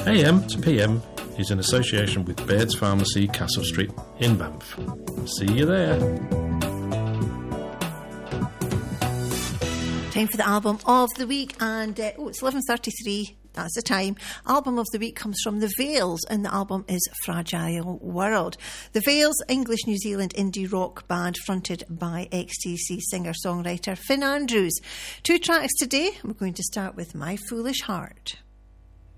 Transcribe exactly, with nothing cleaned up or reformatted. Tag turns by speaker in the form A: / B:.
A: A M to P M is in association with Baird's Pharmacy, Castle Street in Banff. See you there.
B: Time for the album of the week, and uh, oh, it's eleven thirty-three. That's the time. Album of the week comes from The Veils, and the album is Fragile World. The Veils, English New Zealand indie rock band fronted by X T C singer-songwriter Finn Andrews. Two tracks today. We're going to start with My Foolish Heart.